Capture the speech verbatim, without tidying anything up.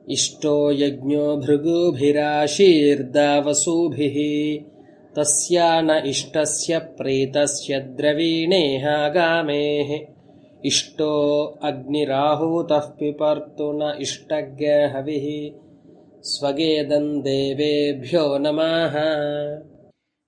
इष्टो यज्ञो भृगुभिराशीर्दावसूभिः तस्या न इष्टस्य प्रेतस्य द्रवीणेहागामेः इष्टो अग्निराहूतः पिपर्तु न इष्टज्ञ हविः स्वगेदं देवेभ्यो नमः।